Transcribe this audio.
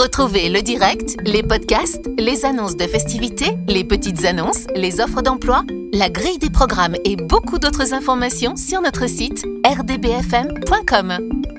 Retrouvez le direct, les podcasts, les annonces de festivités, les petites annonces, les offres d'emploi, la grille des programmes et beaucoup d'autres informations sur notre site rdbfm.com.